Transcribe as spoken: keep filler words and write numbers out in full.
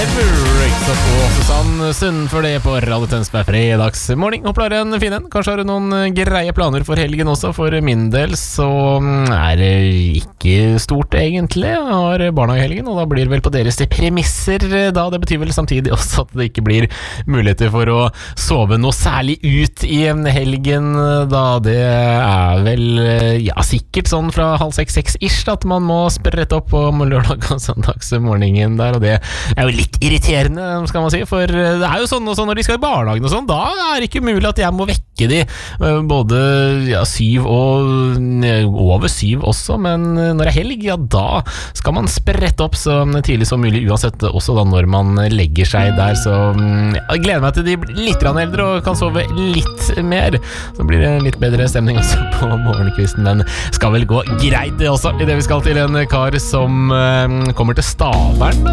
Breaks Up og Susanne Sund for det på Radio Tønsberg fredagsmorgen. Håper du har en fin en. Kanskje har du noen greie planer for helgen også. For min del så er det ikke stort egentlig. Jeg har barnehagehelgen, og da blir det vel på deres premisser da. Det betyr vel samtidig også at det ikke blir muligheter for å sove noe særlig ut i helgen da. Det er vel, ja, sikkert sånn fra halv seks-seks-ish at man må sprette opp på lørdag og søndagsmorgenen der, og det er jo litt irriterende, skal man si, for det er jo sånn og sånn når de skal i barnehagen og sånn, da er det ikke mulig at jeg må vekke de både ja, syv og over syv også, men når det er helg, ja, da skal man sprette opp så tidlig som mulig, uansett også da når man legger seg der, så jeg gleder meg til de blir litt eldre og kan sove litt mer, så blir det litt bedre stemning også på morgenkvisten, men skal vel gå greit det også, i det vi skal til en kar som kommer til Stavern.